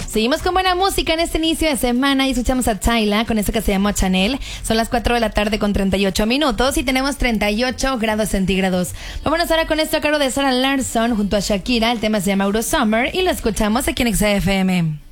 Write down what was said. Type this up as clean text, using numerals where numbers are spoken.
Seguimos con buena música en este inicio de semana y escuchamos a Tyla con esto que se llama Chanel. Son las 4 de la tarde con 38 minutos y tenemos 38 grados centígrados. Vámonos ahora con esto a cargo de Sarah Larsson junto a Shakira. El tema se llama Eurosummer y lo escuchamos aquí en XFM.